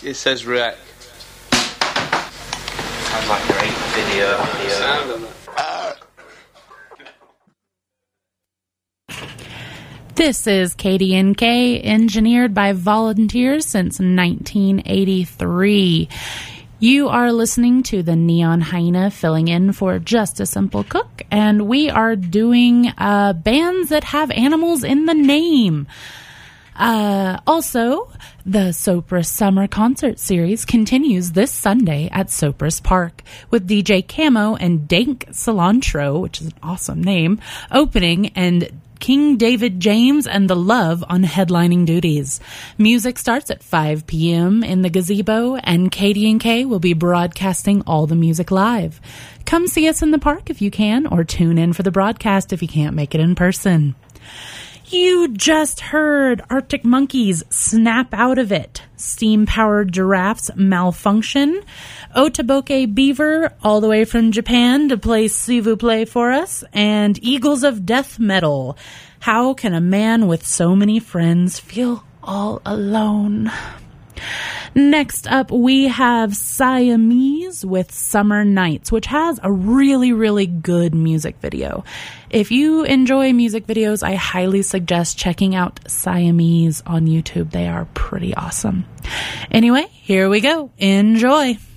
It says wreck. Sounds like a great video. Sound on it. This is KDNK, engineered by volunteers since 1983. You are listening to the Neon Hyena, filling in for Just a Simple Cook, and we are doing bands that have animals in the name. Also, the Sopris Summer Concert Series continues this Sunday at Sopris Park with DJ Camo and Dank Cilantro, which is an awesome name, opening, and King David James and The Love on headlining duties. Music starts at 5 p.m. in the gazebo, and KDNK will be broadcasting all the music live. Come see us in the park if you can, or tune in for the broadcast if you can't make it in person. You just heard Arctic Monkeys, Snap Out of It, Steam-Powered Giraffes, Malfunction, Otoboke Beaver, all the way from Japan to play S'il vous plaît for us, and Eagles of Death Metal. How can a man with so many friends feel all alone? Next up, we have Siamese with Summer Nights, which has a really, really good music video. If you enjoy music videos, I highly suggest checking out Siamese on YouTube. They are pretty awesome. Anyway, here we go. Enjoy.